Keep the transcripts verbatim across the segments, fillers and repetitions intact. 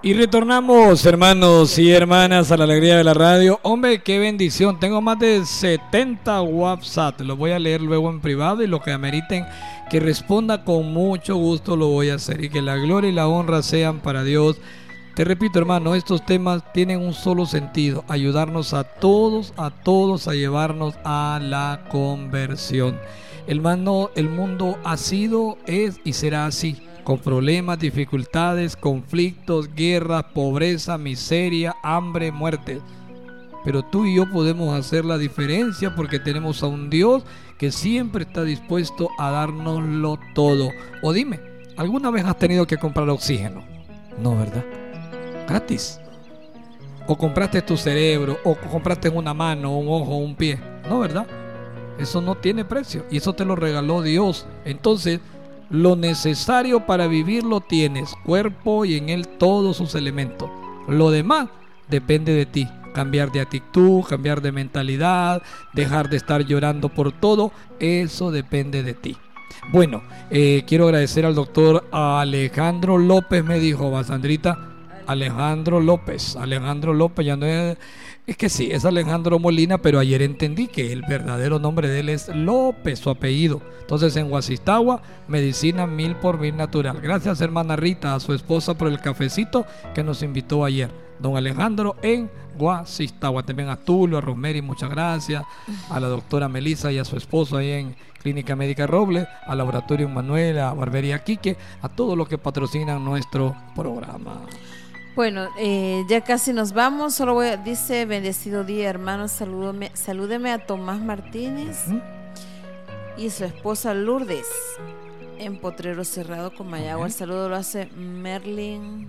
Y retornamos, hermanos y hermanas, a la alegría de la radio. Hombre, qué bendición. Tengo más de setenta WhatsApp. Los voy a leer luego en privado y lo que ameriten que responda con mucho gusto lo voy a hacer. Y que la gloria y la honra sean para Dios. Te repito, hermano, estos temas tienen un solo sentido: ayudarnos a todos, a todos a llevarnos a la conversión. Hermano, el mundo ha sido, es y será así, con problemas, dificultades, conflictos, guerras, pobreza, miseria, hambre, muerte. Pero tú y yo podemos hacer la diferencia porque tenemos a un Dios que siempre está dispuesto a dárnoslo todo. O dime, ¿alguna vez has tenido que comprar oxígeno? No, ¿verdad? Gratis. O compraste tu cerebro, o compraste una mano, un ojo, un pie. No, ¿verdad? Eso no tiene precio y eso te lo regaló Dios. Entonces, lo necesario para vivir lo tienes, cuerpo y en él todos sus elementos. Lo demás depende de ti. Cambiar de actitud, cambiar de mentalidad, dejar de estar llorando por todo, eso depende de ti. Bueno, eh, quiero agradecer al doctor Alejandro López, me dijo, va Sandrita, Alejandro López, Alejandro López, ya no es... Es que sí, es Alejandro Molina, pero ayer entendí que el verdadero nombre de él es López, su apellido. Entonces en Guasistagua, medicina mil por mil natural. Gracias, hermana Rita, a su esposa por el cafecito que nos invitó ayer. Don Alejandro en Guasistagua. También a Tulio, a Rosemary, muchas gracias. A la doctora Melissa y a su esposo ahí en Clínica Médica Robles, al Laboratorio Manuel, a Barbería Quique, a todos los que patrocinan nuestro programa. Bueno, eh, ya casi nos vamos. Solo voy a, dice, bendecido día, hermanos. Salúdeme, salúdeme a Tomás Martínez ¿Mm? y su esposa Lourdes en Potrero Cerrado, Comayagua. El saludo lo hace Merlin.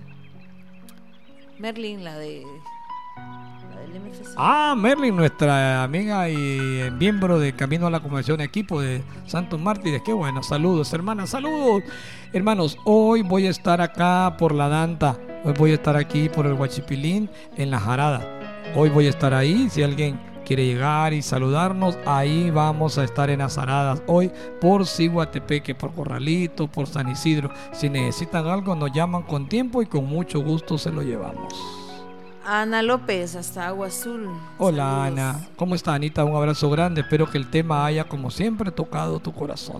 Merlin, la de... La del M F C. Ah, Merlin, nuestra amiga y miembro de Camino a la Conversión, equipo de Santos Mártires. Qué bueno, saludos, hermanas, saludos. Hermanos, hoy voy a estar acá por la Danta. Hoy voy a estar aquí por el Huachipilín en la Jarada. Hoy voy a estar ahí. Si alguien quiere llegar y saludarnos, ahí vamos a estar en las Jaradas. Hoy por Ciguatepeque, por Corralito, por San Isidro. Si necesitan algo, nos llaman con tiempo y con mucho gusto se lo llevamos. Ana López, hasta Agua Azul. Hola, saludos. Ana. ¿Cómo está, Anita? Un abrazo grande. Espero que el tema haya, como siempre, tocado tu corazón.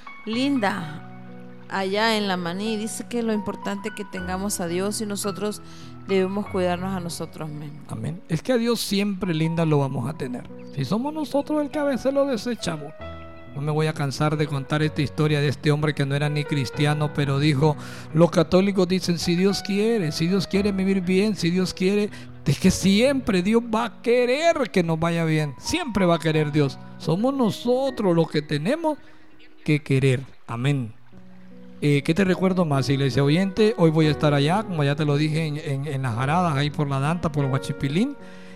Linda, allá en la Maní, dice que lo importante es que tengamos a Dios y nosotros debemos cuidarnos a nosotros mismos. Amén. Es que a Dios siempre, Linda, lo vamos a tener. Si somos nosotros el que a veces lo desechamos. No me voy a cansar de contar esta historia de este hombre que no era ni cristiano, pero dijo, los católicos dicen, si Dios quiere, si Dios quiere vivir bien, si Dios quiere, es que siempre Dios va a querer que nos vaya bien. Siempre va a querer Dios. Somos nosotros los que tenemos que querer. Amén. Eh, ¿Qué te recuerdo más, iglesia oyente? Hoy voy a estar allá, como ya te lo dije, en, en, en las Jaradas, ahí por la Danta, por el Huachipilín.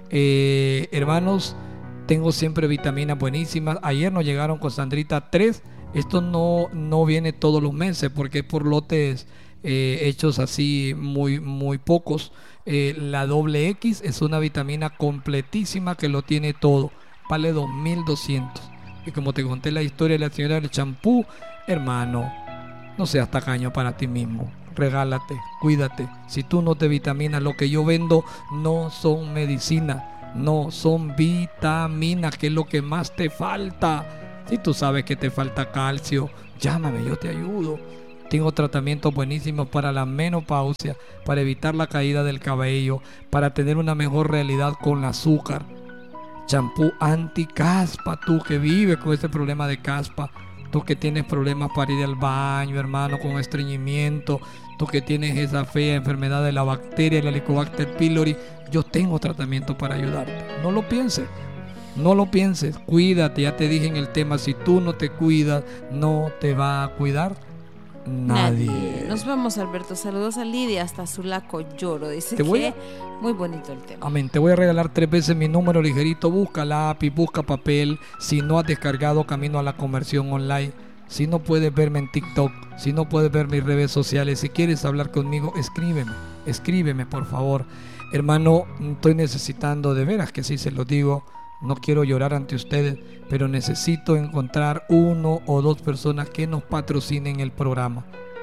Eh, hermanos, tengo siempre vitaminas buenísimas. Ayer nos llegaron con Sandrita tres. Esto no, no viene todos los meses porque es por lotes eh, hechos así muy, muy pocos. Eh, la doble X es una vitamina completísima que lo tiene todo. Vale dos mil doscientos. Y como te conté la historia de la señora del champú, hermano, no seas tacaño para ti mismo. Regálate, cuídate. Si tú no te vitaminas, lo que yo vendo no son medicina, no son vitaminas, que es lo que más te falta. Si tú sabes que te falta calcio, llámame, yo te ayudo. Tengo tratamientos buenísimos para la menopausia, para evitar la caída del cabello, para tener una mejor realidad con el azúcar. Champú anti-caspa, tú que vives con ese problema de caspa. Tú que tienes problemas para ir al baño, hermano, con estreñimiento. Tú que tienes esa fea enfermedad de la bacteria, el Helicobacter pylori. Yo tengo tratamiento para ayudarte. No lo pienses. No lo pienses. Cuídate. Ya te dije en el tema. Si tú no te cuidas, no te va a cuidar nadie. nadie. Nos vamos, Alberto. Saludos a Lidia hasta Sulaco Lloro. Dice te voy a... que muy bonito el tema. Amén. Te voy a regalar tres veces mi número ligerito. Busca lápiz, busca papel. Si no has descargado Camino a la Conversión online, si no puedes verme en TikTok, si no puedes ver mis redes sociales, si quieres hablar conmigo, escríbeme. Escríbeme, por favor. Hermano, estoy necesitando, de veras que sí se lo digo. No quiero llorar ante ustedes, pero necesito encontrar uno o dos personas que nos patrocinen el programa.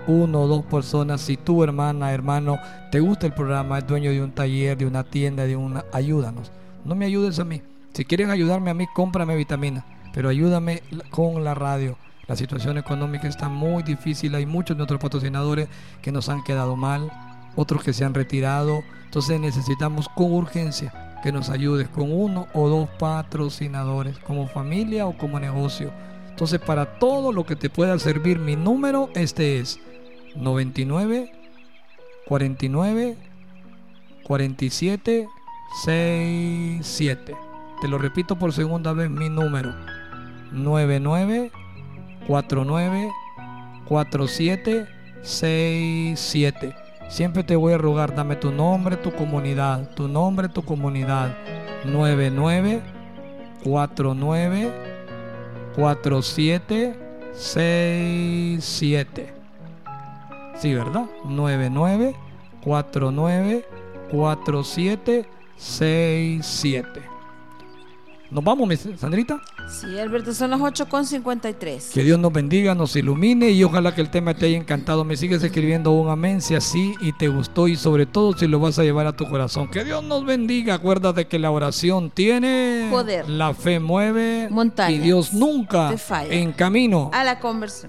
uno o dos personas. Si tu hermana, hermano, te gusta el programa, es dueño de un taller, de una tienda, de una, ayúdanos. No me ayudes a mí. Si quieren ayudarme a mí, cómprame vitamina, pero ayúdame con la radio. La situación económica está muy difícil. Hay muchos de nuestros patrocinadores que nos han quedado mal, otros que se han retirado. Entonces necesitamos con urgencia que nos ayudes con uno o dos patrocinadores, como familia o como negocio. Entonces, para todo lo que te pueda servir, mi número este es noventa y nueve, cuarenta y nueve, cuarenta y siete, sesenta y siete. Te lo repito por segunda vez, mi número noventa y nueve, cuarenta y nueve, cuarenta y siete, sesenta y siete. Siempre te voy a rogar, dame tu nombre, tu comunidad, tu nombre, tu comunidad. noventa y nueve, cuarenta y nueve, cuarenta y siete, sesenta y siete. Sí, ¿verdad? noventa y nueve, cuarenta y nueve, cuarenta y siete, sesenta y siete. ¿Nos vamos, mi Sandrita? Sí, Alberto, son las ocho con cincuenta y tres. Que Dios nos bendiga, nos ilumine y ojalá que el tema te haya encantado. Me sigues escribiendo un amén si así y te gustó, y sobre todo si lo vas a llevar a tu corazón. Que Dios nos bendiga. Acuérdate que la oración tiene poder. La fe mueve montañas. Y Dios nunca te falla. En camino a la conversión.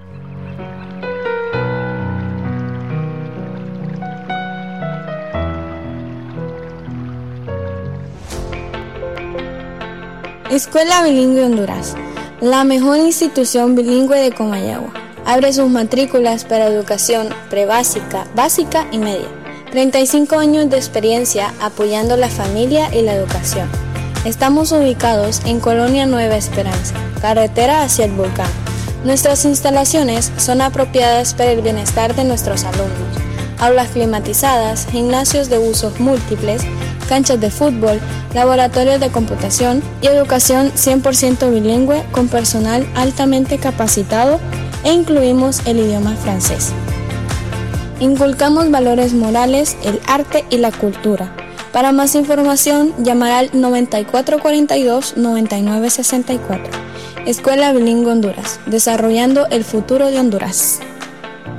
Escuela Bilingüe Honduras, la mejor institución bilingüe de Comayagua. Abre sus matrículas para educación prebásica, básica y media. treinta y cinco años de experiencia apoyando la familia y la educación. Estamos ubicados en Colonia Nueva Esperanza, carretera hacia el volcán. Nuestras instalaciones son apropiadas para el bienestar de nuestros alumnos. Aulas climatizadas, gimnasios de usos múltiples, canchas de fútbol, laboratorios de computación y educación cien por ciento bilingüe con personal altamente capacitado, e incluimos el idioma francés. Inculcamos valores morales, el arte y la cultura. Para más información, llamar al noventa y cuatro cuarenta y dos, noventa y nueve sesenta y cuatro. Escuela Bilingüe Honduras, desarrollando el futuro de Honduras.